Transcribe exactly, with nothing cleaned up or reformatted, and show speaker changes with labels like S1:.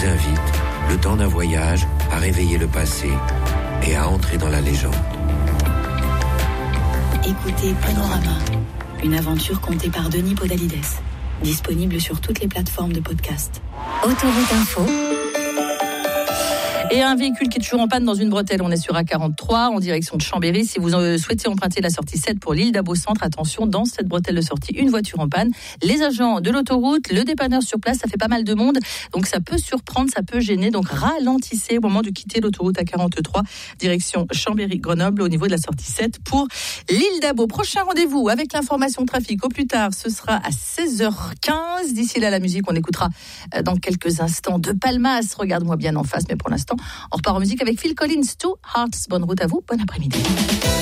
S1: vous invite, le temps d'un voyage, à réveiller le passé et à entrer dans la légende.
S2: Écoutez Panorama, une aventure contée par Denis Podalides. Disponible sur toutes les plateformes de podcast.
S3: Autoroute Info.
S4: Et un véhicule qui est toujours en panne dans une bretelle. On est sur A quarante-trois en direction de Chambéry. Si vous souhaitez emprunter la sortie sept pour l'île d'Abo Centre, attention, dans cette bretelle de sortie, une voiture en panne. Les agents de l'autoroute, le dépanneur sur place, ça fait pas mal de monde. Donc ça peut surprendre, ça peut gêner. Donc ralentissez au moment de quitter l'autoroute A quarante-trois, direction Chambéry-Grenoble, au niveau de la sortie sept pour l'île d'Abo. Prochain rendez-vous avec l'information trafic au plus tard, ce sera à seize heures quinze. D'ici là, la musique, on écoutera dans quelques instants de Palmas. Regarde-moi bien en face, mais pour l'instant, on repart en musique avec Phil Collins, Two Hearts. Bonne route à vous, bon après-midi.